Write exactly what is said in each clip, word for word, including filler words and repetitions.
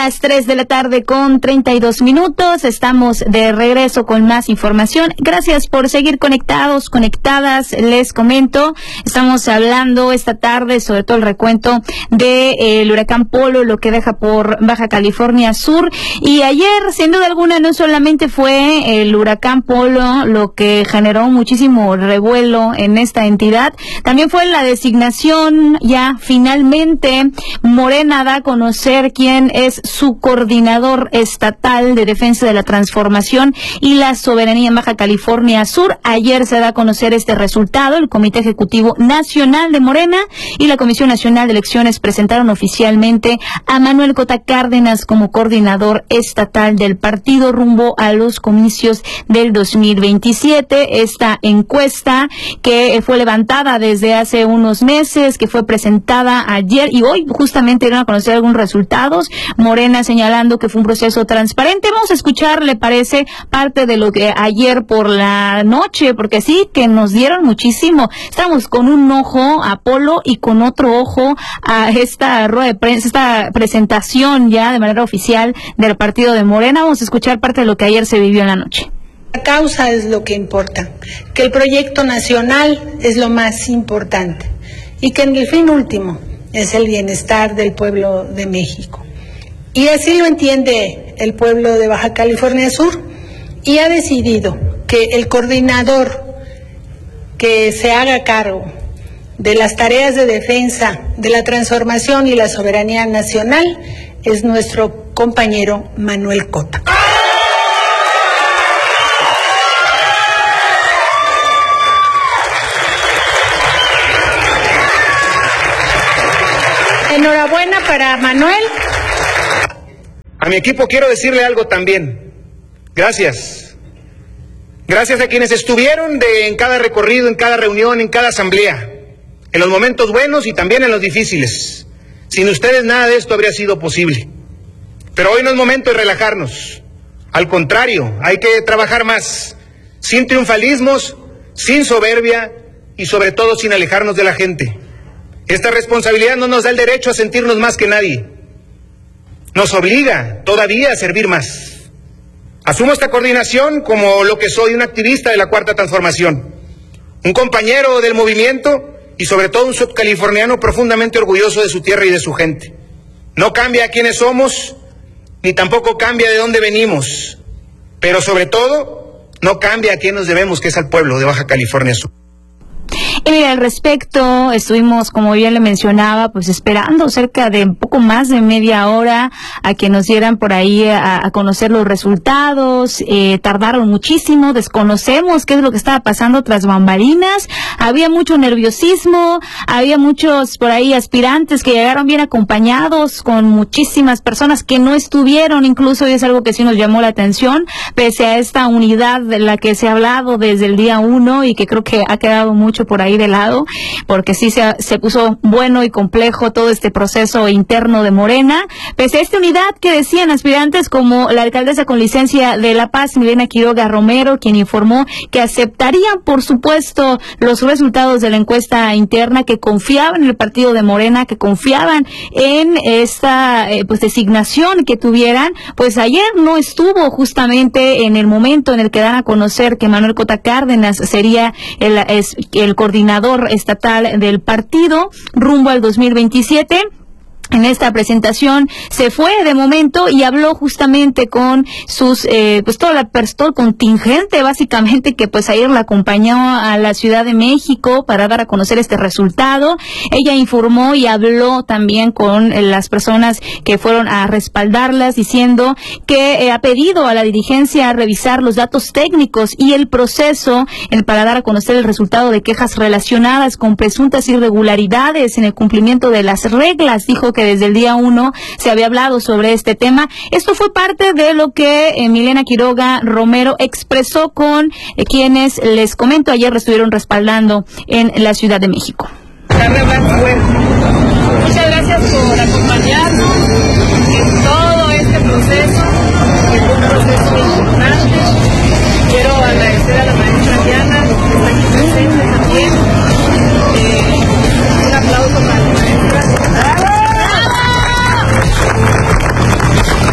las tres de la tarde con treinta y dos minutos. Estamos de regreso con más información. Gracias por seguir conectados, conectadas. Les comento, estamos hablando esta tarde sobre todo el recuento del de, huracán Polo, lo que deja por Baja California Sur. Y ayer, sin duda alguna, no solamente fue el huracán Polo lo que generó muchísimo revuelo en esta entidad, también fue la designación ya finalmente. Morena da a conocer quién es su coordinador estatal de defensa de la transformación y la soberanía en Baja California Sur. Ayer se da a conocer este resultado. El Comité Ejecutivo Nacional de Morena y la Comisión Nacional de Elecciones presentaron oficialmente a Manuel Cota Cárdenas como coordinador estatal del partido rumbo a los comicios del dos mil veintisiete. Esta encuesta que fue levantada desde hace unos meses, que fue presentada ayer y hoy justamente dieron a conocer algunos resultados. Morena señalando que fue un proceso transparente. Vamos a escuchar, ¿le parece?, parte de lo que ayer por la noche, porque sí, que nos dieron muchísimo. Estamos con un ojo a Polo y con otro ojo a esta rueda de prensa, esta presentación ya de manera oficial del partido de Morena. Vamos a escuchar parte de lo que ayer se vivió en la noche. La causa es lo que importa, que el proyecto nacional es lo más importante y que en el fin último es el bienestar del pueblo de México. Y así lo entiende el pueblo de Baja California Sur y ha decidido que el coordinador que se haga cargo de las tareas de defensa de la transformación y la soberanía nacional es nuestro compañero Manuel Cota. Enhorabuena para Manuel. A mi equipo quiero decirle algo también. Gracias. Gracias a quienes estuvieron de, en cada recorrido, en cada reunión, en cada asamblea, en los momentos buenos y también en los difíciles. Sin ustedes nada de esto habría sido posible. Pero hoy no es momento de relajarnos. Al contrario, hay que trabajar más, sin triunfalismos, sin soberbia y sobre todo sin alejarnos de la gente. Esta responsabilidad no nos da el derecho a sentirnos más que nadie. Nos obliga todavía a servir más. Asumo esta coordinación como lo que soy, un activista de la Cuarta Transformación, un compañero del movimiento y sobre todo un subcaliforniano profundamente orgulloso de su tierra y de su gente. No cambia a quiénes somos, ni tampoco cambia de dónde venimos, pero sobre todo no cambia a quién nos debemos, que es al pueblo de Baja California Sur. Y mira, al respecto, estuvimos, como bien le mencionaba, pues esperando cerca de un poco más de media hora a que nos dieran por ahí a, a conocer los resultados. Eh, tardaron muchísimo, desconocemos qué es lo que estaba pasando tras bambalinas. Había mucho nerviosismo, había muchos por ahí aspirantes que llegaron bien acompañados, con muchísimas personas que no estuvieron, incluso, y es algo que sí nos llamó la atención, pese a esta unidad de la que se ha hablado desde el día uno y que creo que ha quedado mucho por ahí de lado, porque sí se, se puso bueno y complejo todo este proceso interno de Morena, pese a esta unidad que decían aspirantes como la alcaldesa con licencia de La Paz, Milena Quiroga Romero, quien informó que aceptarían, por supuesto, los resultados de la encuesta interna, que confiaban en el partido de Morena, que confiaban en esta eh, pues designación que tuvieran. Pues ayer no estuvo justamente en el momento en el que dan a conocer que Manuel Cota Cárdenas sería el, es, el coordinador estatal del partido rumbo al dos mil veintisiete. En esta presentación se fue de momento y habló justamente con sus, eh, pues toda la todo el contingente básicamente que pues ayer la acompañó a la Ciudad de México para dar a conocer este resultado. Ella informó y habló también con eh, las personas que fueron a respaldarlas, diciendo que eh, ha pedido a la dirigencia revisar los datos técnicos y el proceso en, para dar a conocer el resultado de quejas relacionadas con presuntas irregularidades en el cumplimiento de las reglas. Dijo que que desde el día uno se había hablado sobre este tema. Esto fue parte de lo que eh, Milena Quiroga Romero expresó con eh, quienes, les comento, ayer le estuvieron respaldando en la Ciudad de México. Muchas gracias por acompañarnos en todo este proceso, que fue un proceso importante. Quiero agradecer a la maestra Diana, que está aquí presente también. Eh, un aplauso para la maestra.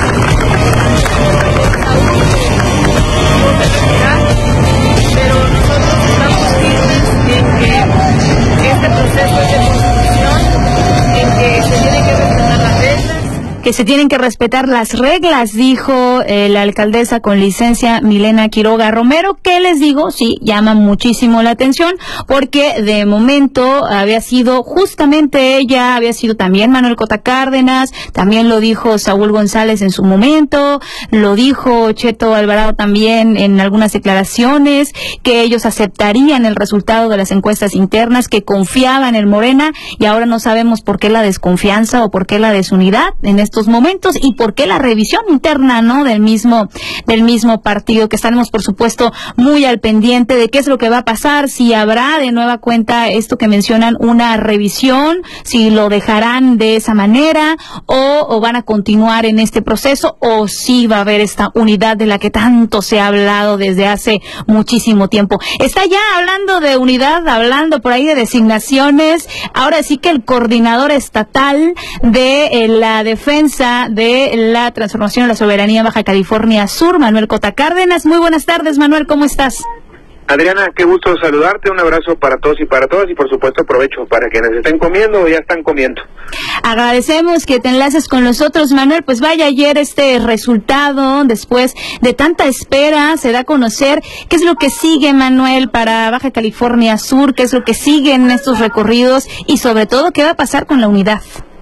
que se tienen que respetar las reglas, dijo eh, la alcaldesa con licencia Milena Quiroga Romero, que les digo, sí, llama muchísimo la atención, porque de momento había sido justamente ella, había sido también Manuel Cota Cárdenas, también lo dijo Saúl González en su momento, lo dijo Cheto Alvarado también en algunas declaraciones, que ellos aceptarían el resultado de las encuestas internas, que confiaban en Morena, y ahora no sabemos por qué la desconfianza o por qué la desunidad en estos momentos y por qué la revisión interna, ¿no?, del mismo del mismo partido, que estaremos por supuesto muy al pendiente de qué es lo que va a pasar, si habrá de nueva cuenta esto que mencionan, una revisión, si lo dejarán de esa manera o, o van a continuar en este proceso, o si va a haber esta unidad de la que tanto se ha hablado desde hace muchísimo tiempo. Está ya hablando de unidad, hablando por ahí de designaciones, ahora sí que el coordinador estatal de eh, la defensa de la transformación de la soberanía en Baja California Sur, Manuel Cota Cárdenas. Muy buenas tardes, Manuel, ¿cómo estás? Adriana, qué gusto saludarte, un abrazo para todos y para todas, y por supuesto aprovecho para quienes estén comiendo o ya están comiendo. Agradecemos que te enlaces con nosotros, Manuel. Pues vaya, ayer este resultado, después de tanta espera, se da a conocer. ¿Qué es lo que sigue, Manuel, para Baja California Sur? ¿Qué es lo que sigue en estos recorridos? Y sobre todo, ¿qué va a pasar con la unidad?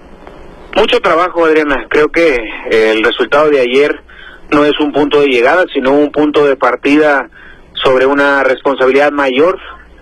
Mucho trabajo, Adriana. Creo que el resultado de ayer no es un punto de llegada, sino un punto de partida sobre una responsabilidad mayor.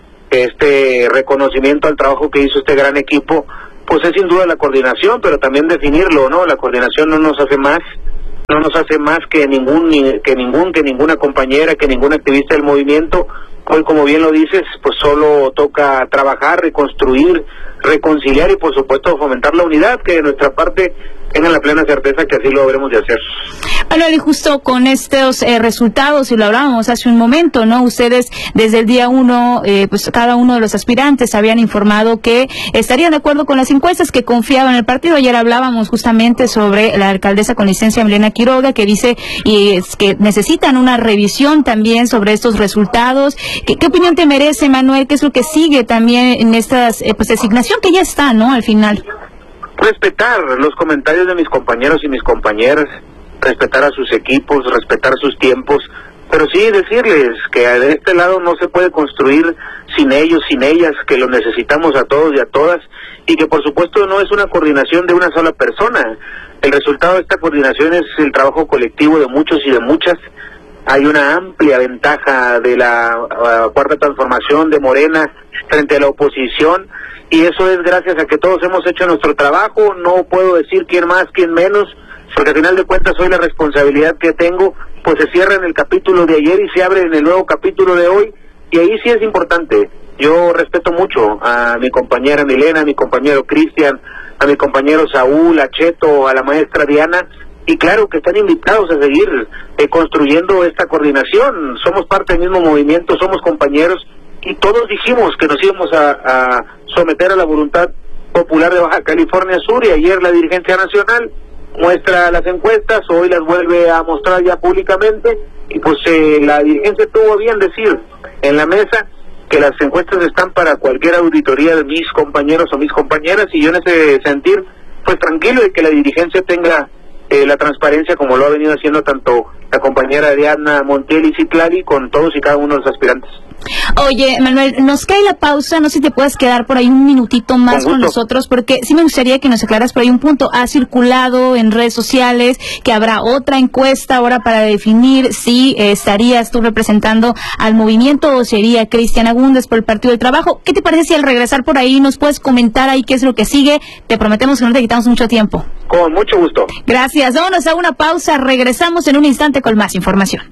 Este reconocimiento al trabajo que hizo este gran equipo, pues es sin duda la coordinación, pero también definirlo, ¿no? La coordinación no nos hace más, no nos hace más que ningún, que ningún, que ninguna compañera, que ningún activista del movimiento. Hoy, como bien lo dices, pues solo toca trabajar, reconstruir, reconciliar y por supuesto fomentar la unidad, que de nuestra parte tengan la plena certeza que así lo habremos de hacer. Bueno, y justo con estos eh, resultados, y lo hablábamos hace un momento, ¿no? Ustedes desde el día uno, eh, pues cada uno de los aspirantes habían informado que estarían de acuerdo con las encuestas, que confiaban en el partido. Ayer hablábamos justamente sobre la alcaldesa con licencia Milena Quiroga, que dice y es que necesitan una revisión también sobre estos resultados. ¿Qué, qué opinión te merece, Manuel? ¿Qué es lo que sigue también en estas eh, pues designación que ya está, ¿no?, al final? Respetar los comentarios de mis compañeros y mis compañeras, respetar a sus equipos, respetar sus tiempos, pero sí decirles que de este lado no se puede construir sin ellos, sin ellas, que los necesitamos a todos y a todas, y que por supuesto no es una coordinación de una sola persona. El resultado de esta coordinación es el trabajo colectivo de muchos y de muchas. Hay una amplia ventaja de la uh, Cuarta Transformación de Morena frente a la oposición, y eso es gracias a que todos hemos hecho nuestro trabajo. No puedo decir quién más, quién menos, porque al final de cuentas hoy la responsabilidad que tengo, pues se cierra en el capítulo de ayer y se abre en el nuevo capítulo de hoy, y ahí sí es importante. Yo respeto mucho a mi compañera Milena, a mi compañero Cristian, a mi compañero Saúl, a Cheto, a la maestra Diana, y claro que están invitados a seguir eh, construyendo esta coordinación. Somos parte del mismo movimiento, somos compañeros, y todos dijimos que nos íbamos a, a someter a la voluntad popular de Baja California Sur, y ayer la dirigencia nacional muestra las encuestas, hoy las vuelve a mostrar ya públicamente, y pues eh, la dirigencia tuvo bien decir en la mesa que las encuestas están para cualquier auditoría de mis compañeros o mis compañeras, y yo en ese sentir, pues tranquilo de que la dirigencia tenga eh, la transparencia como lo ha venido haciendo tanto la compañera Ariadna Montiel y Citlali con todos y cada uno de los aspirantes. Oye, Manuel, nos cae la pausa, no sé si te puedes quedar por ahí un minutito más con, con nosotros, porque sí me gustaría que nos aclaras por ahí un punto. Ha circulado en redes sociales que habrá otra encuesta ahora para definir si eh, estarías tú representando al movimiento o sería Cristian Agúndez por el Partido del Trabajo. ¿Qué te parece si al regresar por ahí nos puedes comentar ahí qué es lo que sigue? Te prometemos que no te quitamos mucho tiempo. Con mucho gusto. Gracias. Vámonos a una pausa, regresamos en un instante con más información.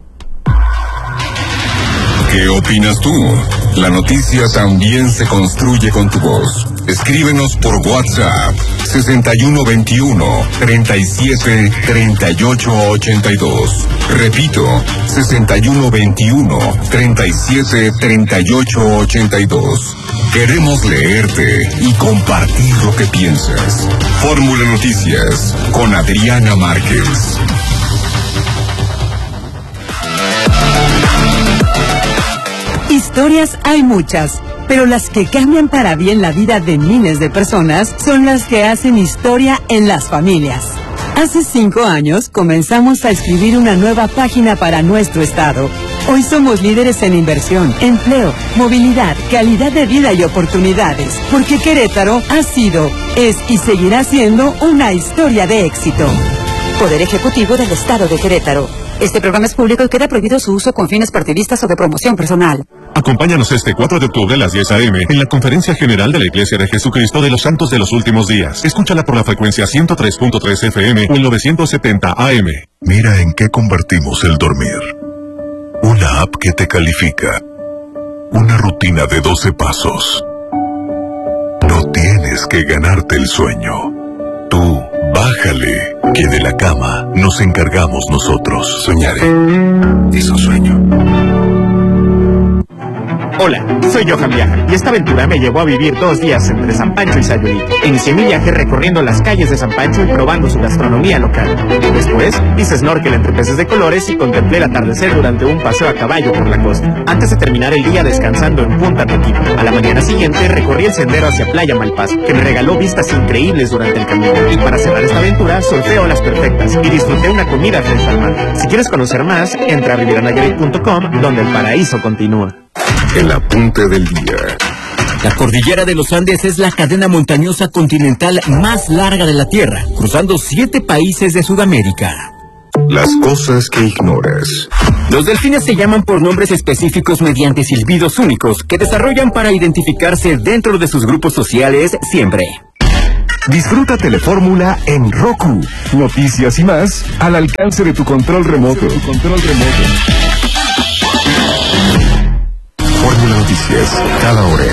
¿Qué opinas tú? La noticia también se construye con tu voz. Escríbenos por WhatsApp sesenta y uno veintiuno, treinta y siete, treinta y ocho ochenta y dos. Repito, sesenta y uno veintiuno, treinta y siete, treinta y ocho ochenta y dos. Queremos leerte y compartir lo que piensas. Fórmula Noticias con Adriana Márquez. Historias hay muchas, pero las que cambian para bien la vida de miles de personas son las que hacen historia en las familias. Hace cinco años comenzamos a escribir una nueva página para nuestro estado. Hoy somos líderes en inversión, empleo, movilidad, calidad de vida y oportunidades, porque Querétaro ha sido, es y seguirá siendo una historia de éxito. Poder Ejecutivo del Estado de Querétaro. Este programa es público y queda prohibido su uso con fines partidistas o de promoción personal. Acompáñanos este cuatro de octubre a las diez a eme en la Conferencia General de la Iglesia de Jesucristo de los Santos de los Últimos Días. Escúchala por la frecuencia ciento tres punto tres efe eme o el novecientos setenta a eme. Mira en qué convertimos el dormir. Una app que te califica. Una rutina de doce pasos. No tienes que ganarte el sueño. Tú, bájale, que de la cama nos encargamos nosotros. Soñaré. Es un sueño. Hola, soy Johan Viaja y esta aventura me llevó a vivir dos días entre San Pancho y Sayulita. Inicié mi viaje recorriendo las calles de San Pancho y probando su gastronomía local. Después hice snorkel entre peces de colores y contemplé el atardecer durante un paseo a caballo por la costa, antes de terminar el día descansando en Punta Toquito. A la mañana siguiente recorrí el sendero hacia Playa Malpaso, que me regaló vistas increíbles durante el camino. Y para cerrar esta aventura, surfé olas perfectas y disfruté una comida frente al mar. Si quieres conocer más, entra a riviera nayarit punto com, donde el paraíso continúa. El apunte del día. La cordillera de los Andes es la cadena montañosa continental más larga de la Tierra, cruzando siete países de Sudamérica. Las cosas que ignoras. Los delfines se llaman por nombres específicos mediante silbidos únicos que desarrollan para identificarse dentro de sus grupos sociales siempre. Disfruta Telefórmula en Roku. Noticias y más al alcance de tu control remoto. Tu control remoto. Fórmula Noticias, cada hora.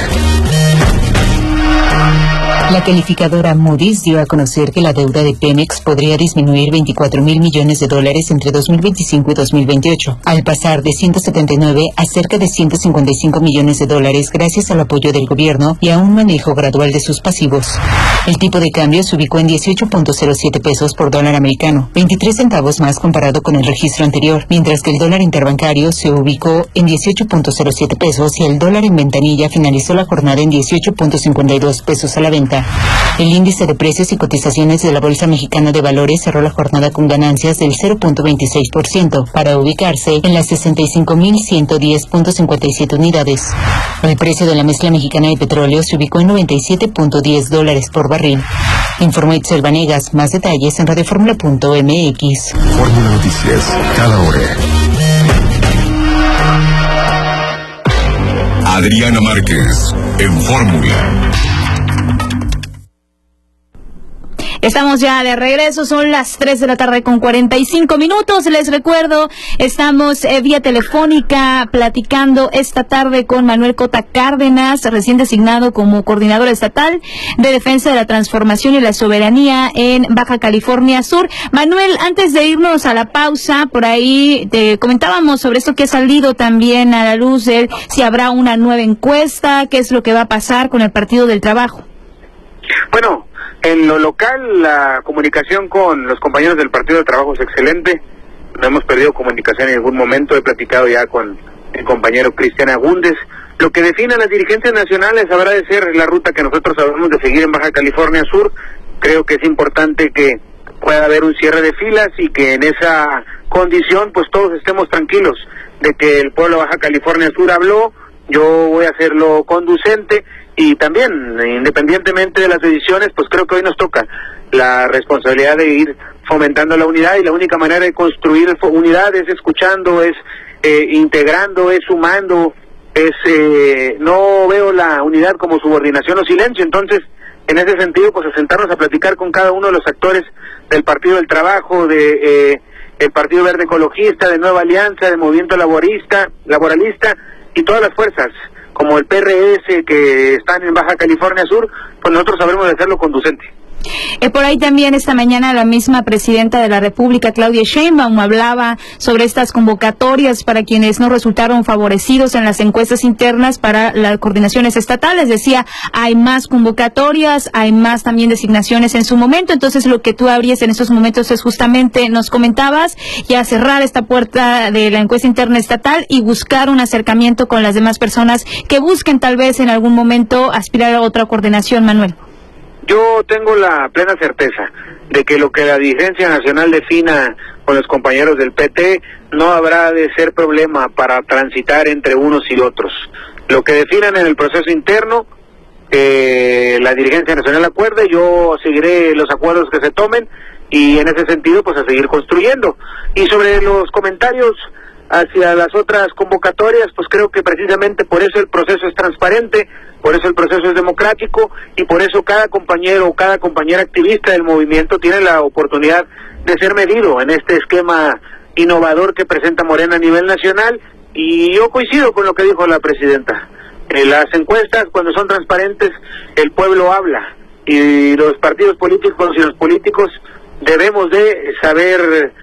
La calificadora Moody's dio a conocer que la deuda de Pemex podría disminuir veinticuatro mil millones de dólares entre dos mil veinticinco y dos mil veintiocho, al pasar de ciento setenta y nueve a cerca de ciento cincuenta y cinco millones de dólares gracias al apoyo del gobierno y a un manejo gradual de sus pasivos. El tipo de cambio se ubicó en dieciocho punto cero siete pesos por dólar americano, veintitrés centavos más comparado con el registro anterior, mientras que el dólar interbancario se ubicó en dieciocho punto cero siete pesos y el dólar en ventanilla finalizó la jornada en dieciocho punto cincuenta y dos pesos a la venta. El índice de precios y cotizaciones de la Bolsa Mexicana de Valores cerró la jornada con ganancias del cero punto veintiséis por ciento para ubicarse en las sesenta y cinco mil ciento diez punto cincuenta y siete unidades. El precio de la mezcla mexicana de petróleo se ubicó en noventa y siete punto diez dólares por barril. Informó Itzel Vanegas. Más detalles en radioformula punto eme equis. Fórmula Noticias, cada hora. Adriana Márquez, en Fórmula. Estamos ya de regreso, son las tres de la tarde con cuarenta y cinco minutos. Les recuerdo, estamos eh, vía telefónica platicando esta tarde con Manuel Cota Cárdenas, recién designado como coordinador estatal de defensa de la transformación y la soberanía en Baja California Sur. Manuel, antes de irnos a la pausa, por ahí te comentábamos sobre esto que ha salido también a la luz de si habrá una nueva encuesta, qué es lo que va a pasar con el Partido del Trabajo. Bueno, en lo local, la comunicación con los compañeros del Partido del Trabajo es excelente. No hemos perdido comunicación en ningún momento. He platicado ya con el compañero Cristian Agúndez. Lo que define a las dirigencias nacionales habrá de ser la ruta que nosotros sabemos de seguir en Baja California Sur. Creo que es importante que pueda haber un cierre de filas y que en esa condición pues todos estemos tranquilos de que el pueblo de Baja California Sur habló. Yo voy a hacerlo conducente. Y también, independientemente de las decisiones, pues creo que hoy nos toca la responsabilidad de ir fomentando la unidad, y la única manera de construir unidad es escuchando, es eh, integrando, es sumando, es eh, no veo la unidad como subordinación o silencio. Entonces, en ese sentido, pues a sentarnos a platicar con cada uno de los actores del Partido del Trabajo, de eh, el Partido Verde Ecologista, de Nueva Alianza, del Movimiento Laborista, Laboralista y todas las fuerzas como el P R S que están en Baja California Sur, pues nosotros sabremos de hacerlo conducente. Eh, por ahí también esta mañana la misma presidenta de la República, Claudia Sheinbaum, hablaba sobre estas convocatorias para quienes no resultaron favorecidos en las encuestas internas para las coordinaciones estatales. Decía, hay más convocatorias, hay más también designaciones en su momento. Entonces lo que tú abrías en estos momentos es justamente, nos comentabas, ya cerrar esta puerta de la encuesta interna estatal y buscar un acercamiento con las demás personas que busquen tal vez en algún momento aspirar a otra coordinación, Manuel. Yo tengo la plena certeza de que lo que la dirigencia nacional defina con los compañeros del P T no habrá de ser problema para transitar entre unos y otros. Lo que definan en el proceso interno, eh, la dirigencia nacional acuerde, yo seguiré los acuerdos que se tomen y en ese sentido pues a seguir construyendo. Y sobre los comentarios hacia las otras convocatorias, pues creo que precisamente por eso el proceso es transparente, por eso el proceso es democrático y por eso cada compañero o cada compañera activista del movimiento tiene la oportunidad de ser medido en este esquema innovador que presenta Morena a nivel nacional. Y yo coincido con lo que dijo la presidenta. En las encuestas, cuando son transparentes, el pueblo habla y los partidos políticos y los políticos debemos de saber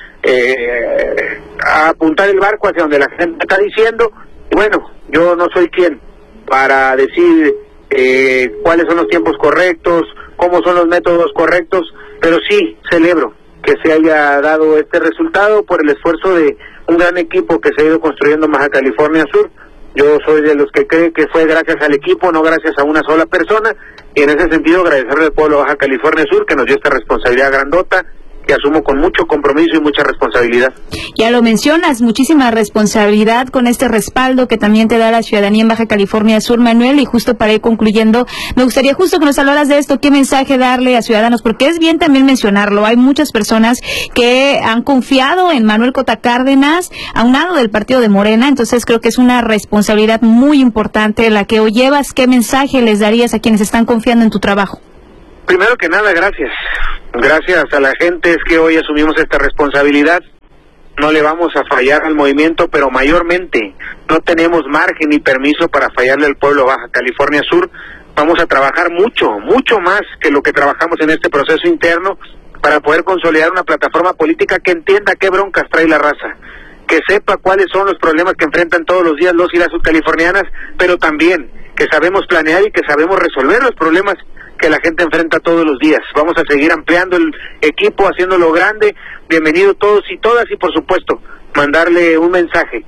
eh, apuntar el barco hacia donde la gente está diciendo. Y bueno, yo no soy quien para decir eh, cuáles son los tiempos correctos, cómo son los métodos correctos, pero sí celebro que se haya dado este resultado por el esfuerzo de un gran equipo que se ha ido construyendo en Baja California Sur. Yo soy de los que cree que fue gracias al equipo, no gracias a una sola persona, y en ese sentido agradecerle al pueblo de Baja California Sur que nos dio esta responsabilidad grandota, que asumo con mucho compromiso y mucha responsabilidad. Ya lo mencionas, muchísima responsabilidad con este respaldo que también te da la ciudadanía en Baja California Sur, Manuel, y justo para ir concluyendo, me gustaría justo que nos hablaras de esto, qué mensaje darle a ciudadanos, porque es bien también mencionarlo, hay muchas personas que han confiado en Manuel Cota Cárdenas, aunado del partido de Morena, entonces creo que es una responsabilidad muy importante la que hoy llevas. ¿Qué mensaje les darías a quienes están confiando en tu trabajo? Primero que nada, gracias. Gracias a la gente es que hoy asumimos esta responsabilidad. No le vamos a fallar al movimiento, pero mayormente no tenemos margen ni permiso para fallarle al pueblo de Baja California Sur. Vamos a trabajar mucho, mucho más que lo que trabajamos en este proceso interno para poder consolidar una plataforma política que entienda qué broncas trae la raza, que sepa cuáles son los problemas que enfrentan todos los días los y las subcalifornianas, pero también que sabemos planear y que sabemos resolver los problemas que la gente enfrenta todos los días. Vamos a seguir ampliando el equipo, haciéndolo grande. Bienvenidos todos y todas, y por supuesto, mandarle un mensaje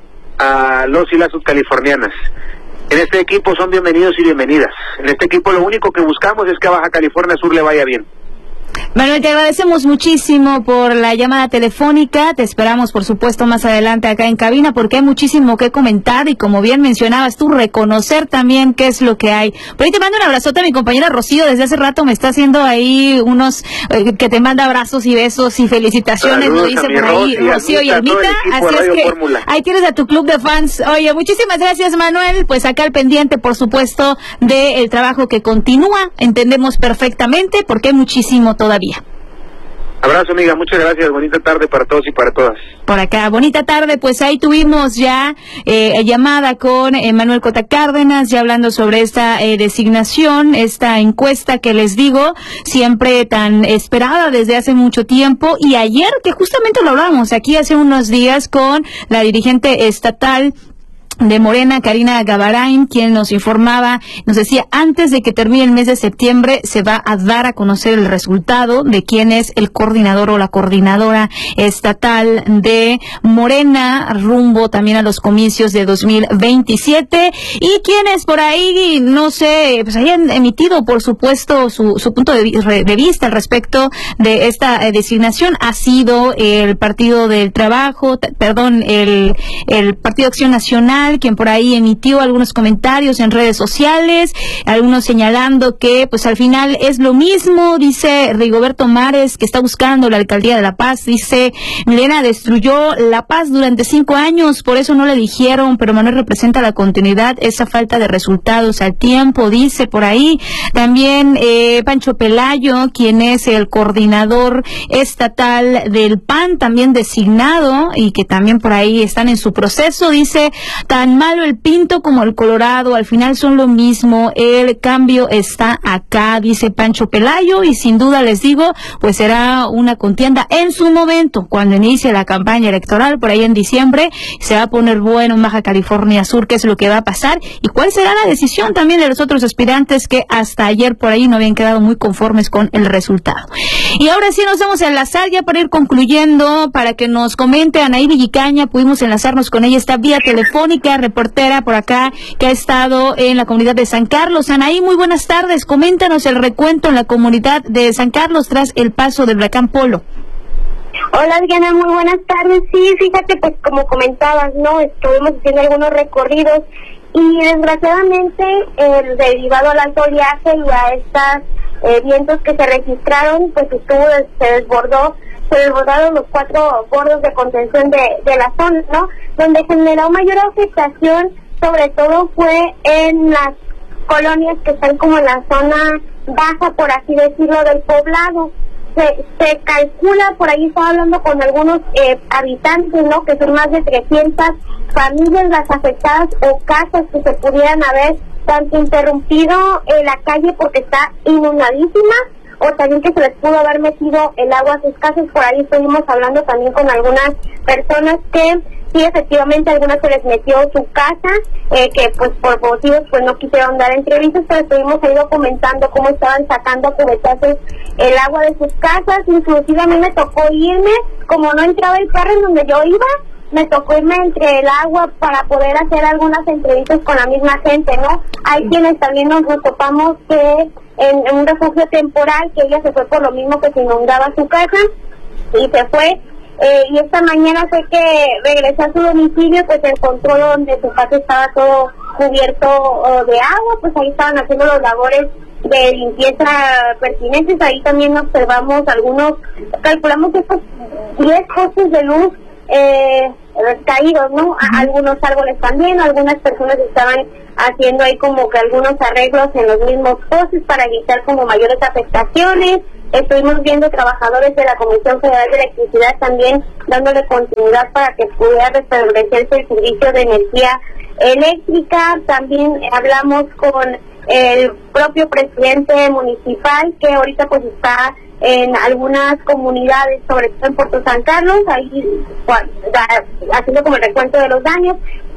a los y las subcalifornianas. En este equipo son bienvenidos y bienvenidas. En este equipo lo único que buscamos es que a Baja California Sur le vaya bien. Manuel, te agradecemos muchísimo por la llamada telefónica, te esperamos por supuesto más adelante acá en cabina porque hay muchísimo que comentar y como bien mencionabas tú, reconocer también qué es lo que hay. Por ahí te mando un abrazote a mi compañera Rocío, desde hace rato me está haciendo ahí unos, eh, que te manda abrazos y besos y felicitaciones, Saludos, lo dice por ahí Rosy, Rocío y Ermita, así es que Fórmula. Ahí tienes a tu club de fans. Oye, muchísimas gracias Manuel, pues acá al pendiente por supuesto del trabajo que continúa, entendemos perfectamente porque hay muchísimo todavía. Abrazo, amiga, muchas gracias, bonita tarde para todos y para todas. Por acá, bonita tarde, pues ahí tuvimos ya eh, llamada con eh, Manuel Cota Cárdenas, ya hablando sobre esta eh, designación, esta encuesta que les digo, siempre tan esperada desde hace mucho tiempo, y ayer que justamente lo hablamos aquí hace unos días con la dirigente estatal de Morena, Karina Gavarain, quien nos informaba, nos decía, antes de que termine el mes de septiembre se va a dar a conocer el resultado de quién es el coordinador o la coordinadora estatal de Morena, rumbo también a los comicios de dos mil veintisiete, y quienes por ahí, no sé, pues hayan emitido, por supuesto, su, su punto de, de vista al respecto de esta eh, designación, ha sido el Partido del Trabajo, t- perdón, el, el Partido Acción Nacional, quien por ahí emitió algunos comentarios en redes sociales, algunos señalando que pues al final es lo mismo. Dice Rigoberto Mares, que está buscando la alcaldía de La Paz, dice, Milena destruyó La Paz durante cinco años, por eso no le dijeron, pero Manuel representa la continuidad, esa falta de resultados al tiempo, dice por ahí. También eh, Pancho Pelayo, quien es el coordinador estatal del P A N, también designado, y que también por ahí están en su proceso, dice, tan malo el Pinto como el Colorado, al final son lo mismo, el cambio está acá, dice Pancho Pelayo, y sin duda les digo, pues será una contienda en su momento, cuando inicie la campaña electoral, por ahí en diciembre, se va a poner bueno en Baja California Sur, qué es lo que va a pasar, y cuál será la decisión también de los otros aspirantes que hasta ayer por ahí no habían quedado muy conformes con el resultado. Y ahora sí nos vamos a enlazar ya para ir concluyendo, para que nos comente Anaí Villicaña, pudimos enlazarnos con ella esta vía telefónica. Verónica, reportera por acá, que ha estado en la comunidad de San Carlos. Anaí, muy buenas tardes. Coméntanos el recuento en la comunidad de San Carlos tras el paso del huracán Polo. Hola, Diana, muy buenas tardes. Sí, fíjate, pues como comentabas, ¿no? Estuvimos haciendo algunos recorridos y desgraciadamente, eh, derivado al alto oleaje y a estos eh, vientos que se registraron, pues estuvo, se desbordó, se desbordaron los cuatro bordos de contención de, de la zona, ¿no? Donde generó mayor afectación, sobre todo fue en las colonias que están como en la zona baja, por así decirlo, del poblado. Se, se calcula, por ahí estaba hablando con algunos eh, habitantes, ¿no? Que son más de trescientas familias las afectadas o casas que se pudieran haber tanto interrumpido en la calle porque está inundadísima, o también que se les pudo haber metido el agua a sus casas. Por ahí estuvimos hablando también con algunas personas que sí, efectivamente, algunas se les metió su casa, eh, que pues por motivos pues no quisieron dar entrevistas, pero estuvimos ahí documentando cómo estaban sacando a cubetazos el agua de sus casas. Inclusive a mí me tocó irme, como no entraba el carro en donde yo iba, me tocó irme entre el agua para poder hacer algunas entrevistas con la misma gente, ¿no? Hay quienes también nos, nos topamos que en, en un refugio temporal, que ella se fue por lo mismo que se inundaba su casa, y se fue. Eh, y esta mañana fue que regresó a su domicilio, pues encontró donde su casa estaba todo cubierto uh, de agua, pues ahí estaban haciendo los labores de limpieza pertinentes. Ahí también observamos algunos, calculamos estos diez postes de luz eh, caídos, ¿no? A, algunos árboles también, algunas personas estaban haciendo ahí como que algunos arreglos en los mismos postes para evitar como mayores afectaciones. Estuvimos viendo trabajadores de la Comisión Federal de Electricidad también dándole continuidad para que pudiera restablecerse el servicio de energía eléctrica. También hablamos con el propio presidente municipal, que ahorita pues está en algunas comunidades, sobre todo en Puerto San Carlos, ahí haciendo como el recuento de los daños,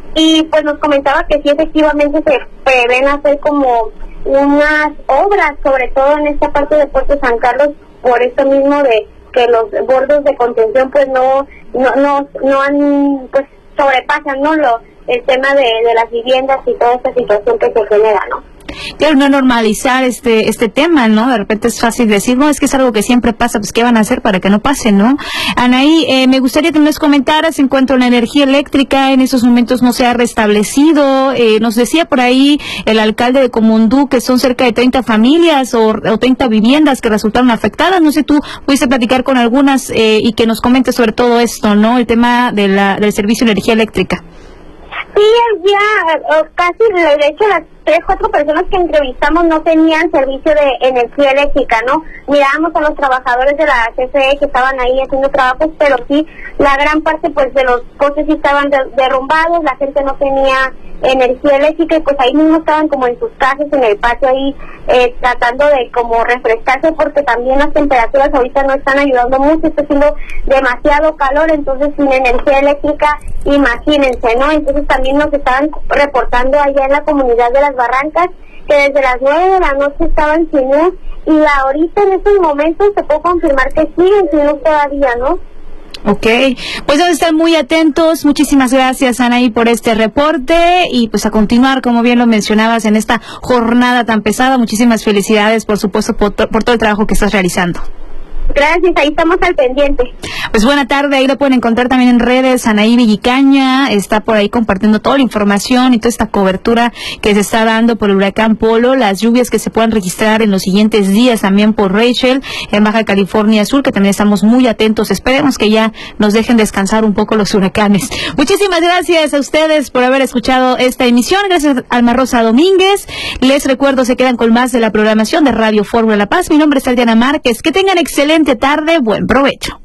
y pues nos comentaba que sí, efectivamente se prevén hacer como unas obras, sobre todo en esta parte de Puerto San Carlos, por esto mismo de que los bordos de contención pues no no no, no han, pues sobrepasan, ¿no? Lo, el tema de, de las viviendas y toda esta situación que se genera, ¿no? Claro, no normalizar este este tema, ¿no? De repente es fácil decir, no, es que es algo que siempre pasa, pues ¿qué van a hacer para que no pase, no? Anaí, eh, me gustaría que nos comentaras en cuanto a la energía eléctrica, en esos momentos no se ha restablecido. Eh, nos decía por ahí el alcalde de Comundú que son cerca de treinta familias o, o treinta viviendas que resultaron afectadas. No sé, tú pudiste platicar con algunas eh, y que nos comentes sobre todo esto, ¿no? El tema de la, del servicio de energía eléctrica. Sí, ya casi, de hecho, las tres, cuatro personas que entrevistamos no tenían servicio de energía eléctrica, ¿no? Mirábamos a los trabajadores de la C F E que estaban ahí haciendo trabajos, pero sí, la gran parte pues de los postes sí estaban de, derrumbados, la gente no tenía energía eléctrica y pues ahí mismo estaban como en sus casas, en el patio ahí, eh, tratando de como refrescarse, porque también las temperaturas ahorita no están ayudando mucho, está haciendo demasiado calor, entonces sin energía eléctrica, imagínense, ¿no? Entonces también nos estaban reportando allá en la comunidad de las Barrancas que desde las nueve de la noche estaban sin luz, y ahorita en estos momentos se puede confirmar que siguen sin luz todavía, ¿no? Ok, pues vamos a estar muy atentos. Muchísimas gracias, Anaí, por este reporte, y pues a continuar, como bien lo mencionabas, en esta jornada tan pesada. Muchísimas felicidades, por supuesto, por, to- por todo el trabajo que estás realizando. Gracias, ahí estamos al pendiente. Pues buena tarde, ahí lo pueden encontrar también en redes. Anaí Villicaña está por ahí compartiendo toda la información y toda esta cobertura que se está dando por el huracán Polo, las lluvias que se puedan registrar en los siguientes días también por Rachel en Baja California Sur, que también estamos muy atentos. Esperemos que ya nos dejen descansar un poco los huracanes. Muchísimas gracias a ustedes por haber escuchado esta emisión. Gracias a Alma Rosa Domínguez. Les recuerdo, se quedan con más de la programación de Radio Fórmula La Paz. Mi nombre es Adriana Márquez. Que tengan excelente tarde, buen provecho.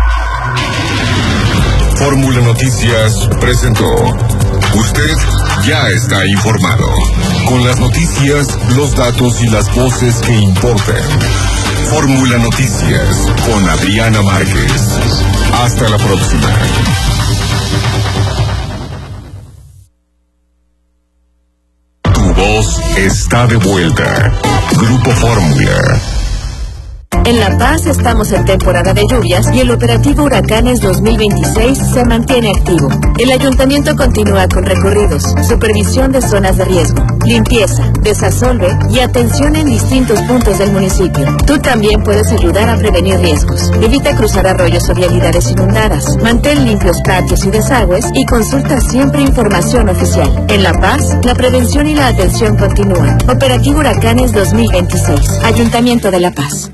Fórmula Noticias presentó. Usted ya está informado. Con las noticias, los datos y las voces que importan. Fórmula Noticias con Adriana Márquez. Hasta la próxima. Tu voz está de vuelta. Grupo Fórmula. En La Paz estamos en temporada de lluvias y el operativo Huracanes dos mil veintiséis se mantiene activo. El ayuntamiento continúa con recorridos, supervisión de zonas de riesgo, limpieza, desasolve y atención en distintos puntos del municipio. Tú también puedes ayudar a prevenir riesgos. Evita cruzar arroyos o vialidades inundadas. Mantén limpios patios y desagües y consulta siempre información oficial. En La Paz, la prevención y la atención continúan. Operativo Huracanes dos mil veintiséis. Ayuntamiento de La Paz.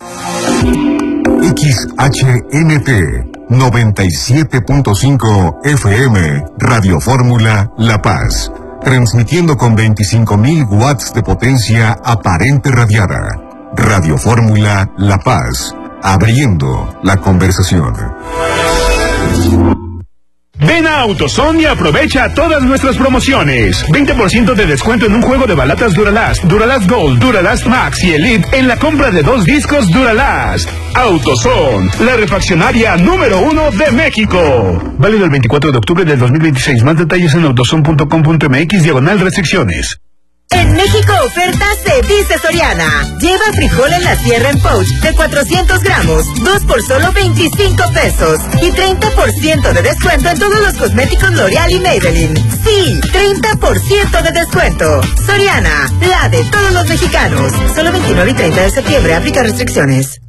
X H N T noventa y siete punto cinco F M Radio Fórmula La Paz, transmitiendo con veinticinco mil watts de potencia aparente radiada. Radio Fórmula La Paz, abriendo la conversación. Ven a AutoZone y aprovecha todas nuestras promociones. veinte por ciento de descuento en un juego de balatas Duralast, Duralast Gold, Duralast Max y Elite en la compra de dos discos Duralast. AutoZone, la refaccionaria número uno de México. Válido el veinticuatro de octubre del dos mil veintiséis. Más detalles en autozone punto com punto m x diagonal restricciones. En México oferta se dice Soriana. Lleva frijol en la sierra en pouch de cuatrocientos gramos, dos por solo veinticinco pesos. Y treinta por ciento de descuento en todos los cosméticos L'Oreal y Maybelline. Sí, treinta por ciento de descuento. Soriana, la de todos los mexicanos. Solo veintinueve y treinta de septiembre, aplica restricciones.